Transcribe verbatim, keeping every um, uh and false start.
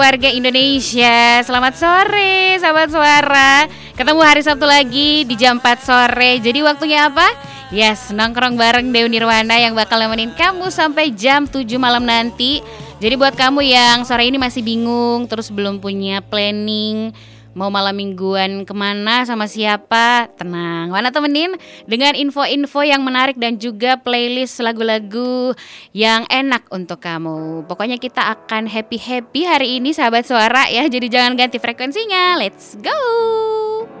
warga Indonesia. Selamat sore sahabat suara. Ketemu hari Sabtu lagi di jam empat sore. Jadi waktunya apa? Yes, nongkrong bareng Dewi Nirwana yang bakal nemenin kamu sampai jam tujuh malam nanti. Jadi buat kamu yang sore ini masih bingung, terus belum punya planning mau malam mingguan kemana sama siapa, tenang, Wana temenin dengan info-info yang menarik dan juga playlist lagu-lagu yang enak untuk kamu. Pokoknya kita akan happy-happy hari ini sahabat suara ya. Jadi jangan ganti frekuensinya. Let's go.